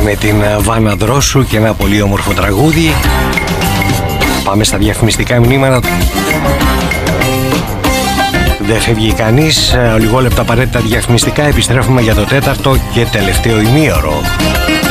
με την Βάνα Δρόσου και ένα πολύ όμορφο τραγούδι. Πάμε στα διαφημιστικά μηνύματα. Δεν φεύγει κανείς. Λιγόλεπτα απαραίτητα διαφημιστικά. Επιστρέφουμε για το τέταρτο και τελευταίο ημίωρο.